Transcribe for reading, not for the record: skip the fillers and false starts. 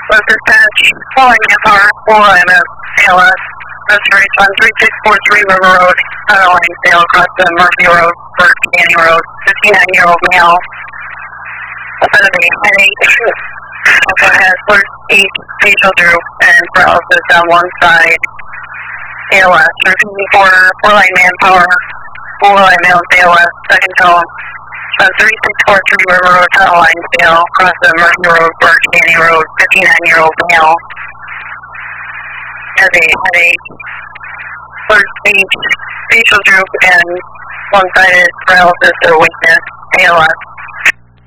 Was dispatch, calling Empire, 4IMS, ALS, restoration 3643 River Road, Line Sale across the Murphy Road, Burke Canyon Road, 59-year-old male, offended a headache, also has first speech, facial droop, and paralysis on one side, ALS, repeating for 4-line manpower, 4-line male, ALS, second tone, 3643 River Road, Line Sale, across the Murphy Road, Burke Canyon Road, 59-year-old male, has a headache, first speech, facial droop, and one-sided paralysis or weakness, ALS.